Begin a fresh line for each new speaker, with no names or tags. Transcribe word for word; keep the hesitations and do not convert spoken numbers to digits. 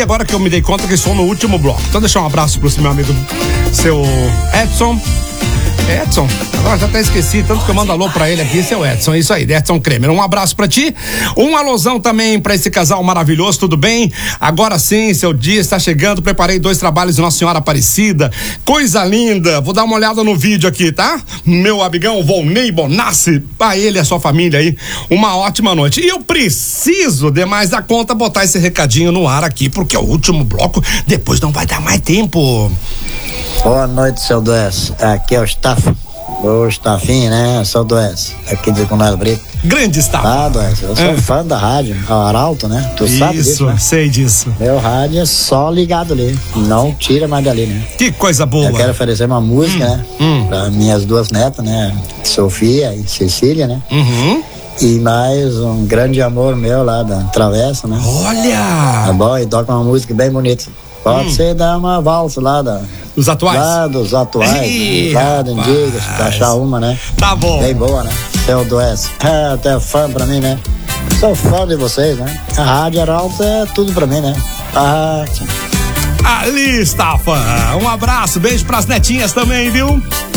Agora que eu me dei conta que estou no último bloco. Então deixar um abraço pro meu amigo, seu Edson. Edson, agora já até esqueci, tanto que eu mando alô pra ele aqui, seu Edson, é isso aí, Edson Kremer, um abraço pra ti, um alôzão também pra esse casal maravilhoso, tudo bem? Agora sim, seu dia está chegando, preparei dois trabalhos de Nossa Senhora Aparecida, coisa linda, vou dar uma olhada no vídeo aqui, tá? Meu amigão Volney Bonassi, pra ele e a sua família aí, uma ótima noite. E eu preciso, demais da conta, botar esse recadinho no ar aqui, porque é o último bloco, depois não vai dar mais tempo.
Boa noite, seu Duess. Aqui é o Staff. O Staffinho, né? Sou o Duess. Aqui de Cunhado Brito.
Grande Staff.
Ah, Duess, eu sou é. fã da rádio, o Arauto, né? Tu
Isso,
sabe disso, né?
Sei disso.
Meu rádio é só ligado ali. Não tira mais dali, né?
Que coisa boa.
Eu quero oferecer uma música, hum, né? Hum. Pra minhas duas netas, né? Sofia e Cecília, né?
Uhum.
E mais um grande amor meu lá da Travessa, né?
Olha!
Tá bom? E toca uma música bem bonita. Pode hum. ser dar uma valsa lá da...
Dos atuais?
Lá dos atuais. Ei, lá do Indigas, pra achar uma, né?
Tá bom.
Bem boa, né? Seu Duess. É, até fã pra mim, né? Sou fã de vocês, né? A Rádio Arauto é tudo pra mim, né? Ah,
ali está, fã. Um abraço, beijo pras netinhas também, viu?